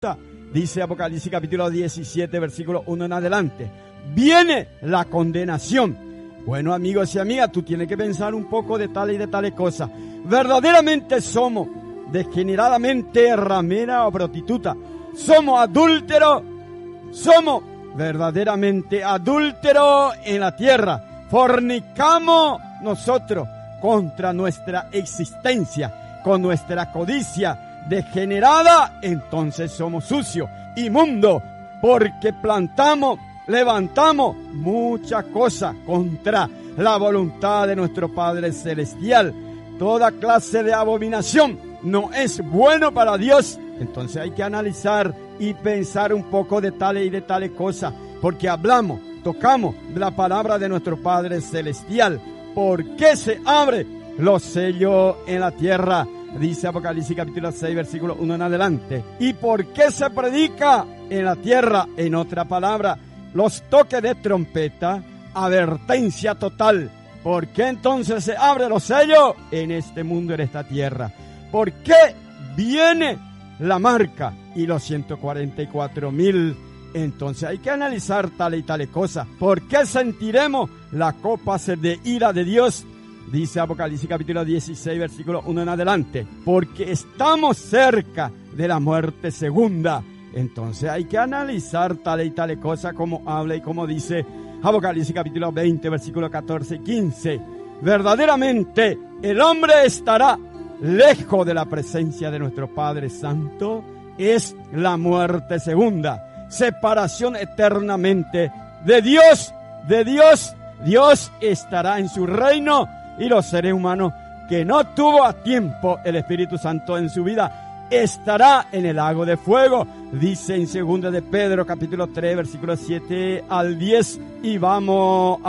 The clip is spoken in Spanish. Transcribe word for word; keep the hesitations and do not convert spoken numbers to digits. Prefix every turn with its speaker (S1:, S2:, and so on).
S1: Dice Apocalipsis capítulo diecisiete, versículo uno en adelante. Viene la condenación. Bueno, amigos y amigas, tú tienes que pensar un poco de tales y de tales cosas. Verdaderamente somos degeneradamente ramera o prostituta. Somos adúlteros. Somos verdaderamente adúlteros en la tierra. Fornicamos nosotros contra nuestra existencia, con nuestra codicia degenerada. Entonces somos sucios, inmundos, porque plantamos, levantamos muchas cosas contra la voluntad de nuestro Padre Celestial. Toda clase de abominación no es bueno para Dios. Entonces hay que analizar y pensar un poco de tales y de tales cosas, porque hablamos, tocamos la palabra de nuestro Padre Celestial. ¿Por qué se abren los sellos en la tierra? Dice Apocalipsis capítulo seis, versículo uno en adelante. ¿Y por qué se predica en la tierra? En otra palabra, los toques de trompeta, advertencia total. ¿Por qué entonces se abren los sellos en este mundo, en esta tierra? ¿Por qué viene la marca y los ciento cuarenta y cuatro mil? Entonces hay que analizar tales y tales cosas. ¿Por qué sentiremos la copa de ira de Dios? Dice Apocalipsis capítulo dieciséis, versículo uno en adelante. Porque estamos cerca de la muerte segunda. Entonces hay que analizar tales y tales cosas, como habla y como dice Apocalipsis capítulo veinte, versículo catorce y quince. Verdaderamente el hombre estará lejos de la presencia de nuestro Padre Santo. Es la muerte segunda. Separación eternamente de Dios, de Dios. Dios estará en su reino y los seres humanos que no tuvo a tiempo el Espíritu Santo en su vida estará en el lago de fuego. Dice en segunda de Pedro capítulo tres, versículos siete al diez. Y vamos a